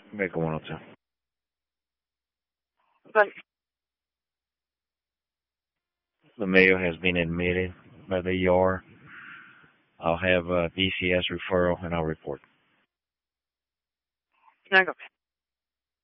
Make 102. But The male has been admitted by the ER. I'll have a DCS referral and I'll report. can I go?